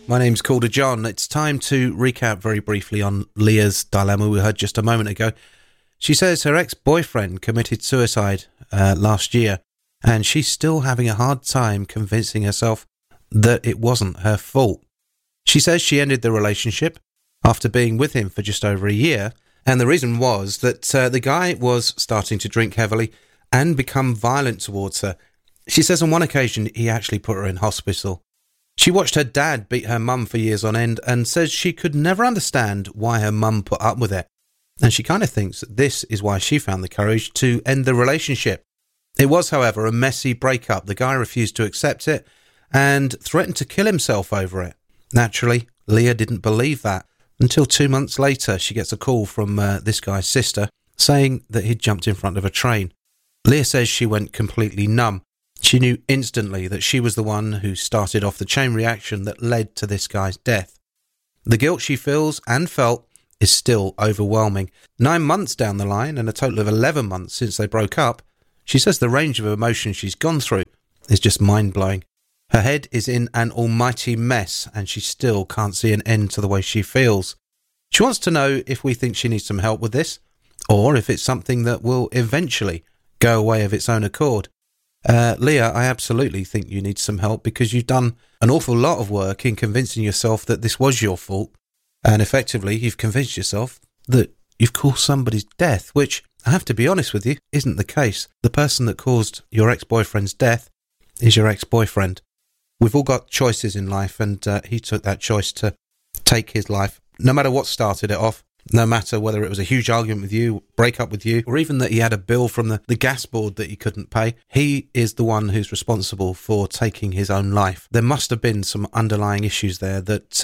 My name's Calder John. It's time to recap very briefly on Leah's dilemma we heard just a moment ago. She says her ex-boyfriend committed suicide last year, and she's still having a hard time convincing herself that it wasn't her fault. She says she ended the relationship after being with him for just over a year, and the reason was that the guy was starting to drink heavily and become violent towards her. She says on one occasion he actually put her in hospital. She watched her dad beat her mum for years on end and says she could never understand why her mum put up with it. And she kind of thinks that this is why she found the courage to end the relationship. It was, however, a messy breakup. The guy refused to accept it and threatened to kill himself over it. Naturally, Leah didn't believe that until 2 months later she gets a call from this guy's sister saying that he'd jumped in front of a train. Leah says she went completely numb. She knew instantly that she was the one who started off the chain reaction that led to this guy's death. The guilt she feels and felt is still overwhelming. 9 months down the line and a total of 11 months since they broke up, she says the range of emotions she's gone through is just mind-blowing. Her head is in an almighty mess and she still can't see an end to the way she feels. She wants to know if we think she needs some help with this or if it's something that will eventually go away of its own accord. Leah, I absolutely think you need some help because you've done an awful lot of work in convincing yourself that this was your fault. And effectively, you've convinced yourself that you've caused somebody's death, which, I have to be honest with you, isn't the case. The person that caused your ex-boyfriend's death is your ex-boyfriend. We've all got choices in life, and he took that choice to take his life. No matter what started it off, no matter whether it was a huge argument with you, break up with you, or even that he had a bill from the gas board that he couldn't pay, he is the one who's responsible for taking his own life. There must have been some underlying issues there that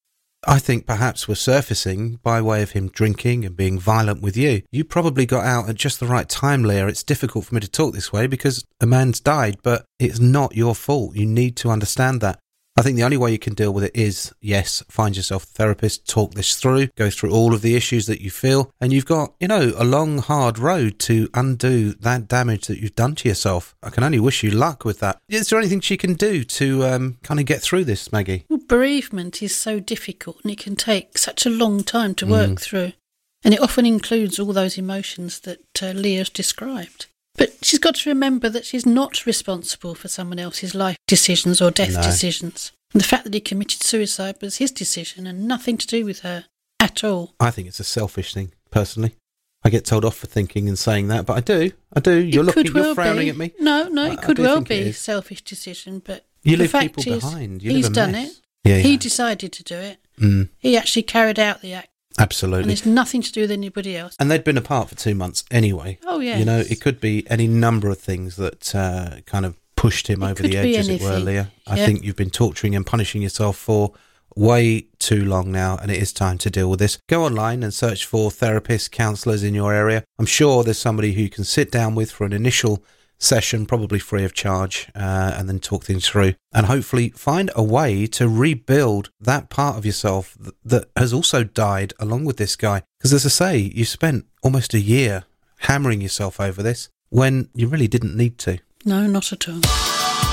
I think perhaps were surfacing by way of him drinking and being violent with you. You probably got out at just the right time, Leah. It's difficult for me to talk this way because a man's died, but it's not your fault. You need to understand that. I think the only way you can deal with it is, yes, find yourself a therapist, talk this through, go through all of the issues that you feel, and you've got, a long, hard road to undo that damage that you've done to yourself. I can only wish you luck with that. Is there anything she can do to kind of get through this, Maggie? Well, bereavement is so difficult and it can take such a long time to work through. And it often includes all those emotions that Leah's described. But she's got to remember that she's not responsible for someone else's life decisions or death decisions. And the fact that he committed suicide was his decision and nothing to do with her at all. I think it's a selfish thing, personally. I get told off for thinking and saying that, but I do. You're frowning at me. No, it could well be a selfish decision, but you leave people behind. He's done it. Yeah. He decided to do it. He actually carried out the act. Absolutely. And it's nothing to do with anybody else. And they'd been apart for 2 months anyway. Oh, yes. It could be any number of things that kind of pushed him over the edge, as it were, Leah. I think you've been torturing and punishing yourself for way too long now, and it is time to deal with this. Go online and search for therapists, counsellors in your area. I'm sure there's somebody who you can sit down with for an initial session, probably free of charge, and then talk things through and hopefully find a way to rebuild that part of yourself that has also died along with this guy. Because as I say, you spent almost a year hammering yourself over this when you really didn't need to. No, not at all.